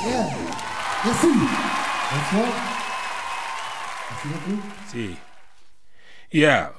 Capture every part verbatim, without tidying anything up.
Yeah. Merci. Bonsoir. Merci beaucoup. See, yeah,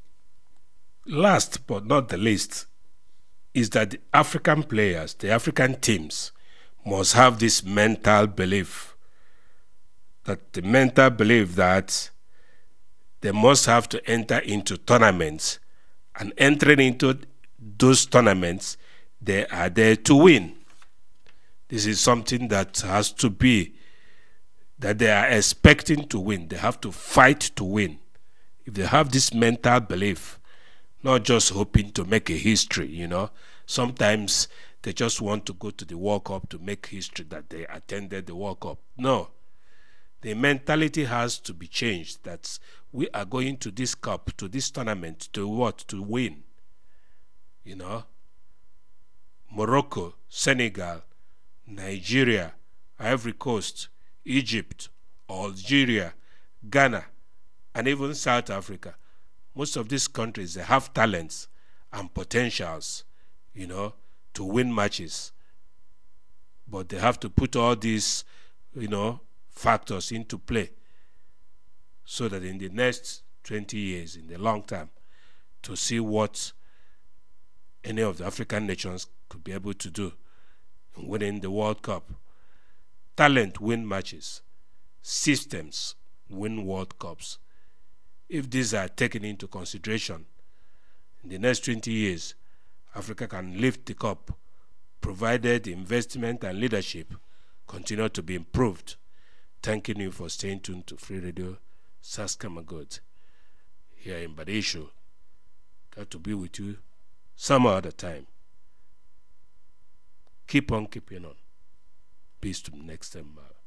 last but not the least is that the African players, the African teams, must have this mental belief, that the mental belief that they must have to enter into tournaments, and entering into those tournaments, they are there to win. This is something that has to be, that they are expecting to win. They have to fight to win. If they have this mental belief, not just hoping to make a history, you know. Sometimes they just want to go to the World Cup to make history that they attended the World Cup. No. The mentality has to be changed, that we are going to this cup, to this tournament, to what? To win. You know? Morocco, Senegal, Nigeria, Ivory Coast, Egypt, Algeria, Ghana, and even South Africa. Most of these countries, they have talents and potentials, you know, to win matches. But they have to put all these, you know, factors into play so that in the next twenty years, in the long term, to see what any of the African nations could be able to do in winning the World Cup. Talent win matches. Systems win World Cups. If these are taken into consideration, in the next twenty years, Africa can lift the cup, provided investment and leadership continue to be improved. Thanking you for staying tuned to Free Radio Saskamagot here in Badisho. Got to be with you some other time. Keep on keeping on. Peace to next time.